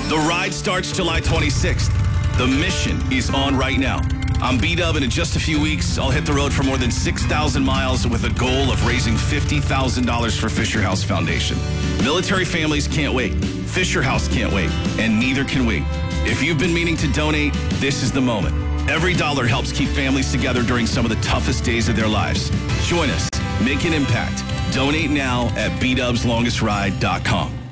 The ride starts July 26th. The mission is on right now. I'm B-Dub, and in just a few weeks, I'll hit the road for more than 6,000 miles with a goal of raising $50,000 for Fisher House Foundation. Military families can't wait. Fisher House can't wait, and neither can we. If you've been meaning to donate, this is the moment. Every dollar helps keep families together during some of the toughest days of their lives. Join us. Make an impact. Donate now at bdubslongestride.com.